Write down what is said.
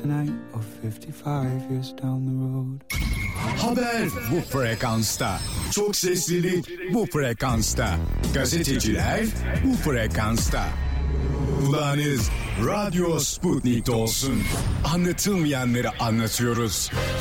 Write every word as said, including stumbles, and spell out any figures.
tonight or fifty-five years down the road. Haber bu frekansta. Çok seslilik bu frekansta. Gazeteciler bu frekansta. Kulağınız Radyo Sputnik'te olsun. Anlatılmayanları anlatıyoruz.